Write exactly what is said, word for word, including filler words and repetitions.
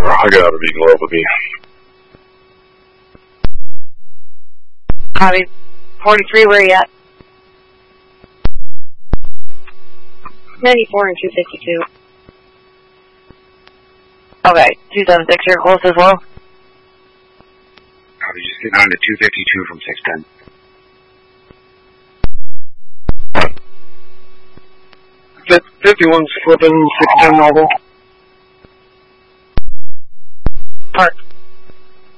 I got a Eagle up with me. Copy. forty-three, where are you at? ninety-four and two fifty-two. Okay, two seventy-six, you're close as well? I was just sitting on the two fifty-two from six ten. fifty-one's flipping, six ten mobile.